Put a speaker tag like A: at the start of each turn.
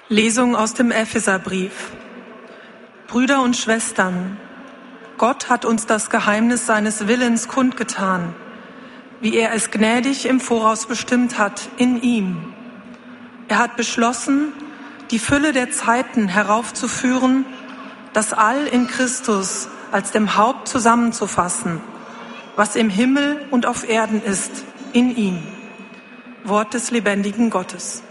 A: Lesung aus dem Epheserbrief. Brüder und Schwestern, Gott hat uns das Geheimnis seines Willens kundgetan, wie er es gnädig im Voraus bestimmt hat, in ihm. Er hat beschlossen, die Fülle der Zeiten heraufzuführen, das All in Christus als dem Haupt zusammenzufassen, was im Himmel und auf Erden ist, in ihm. Wort des lebendigen Gottes.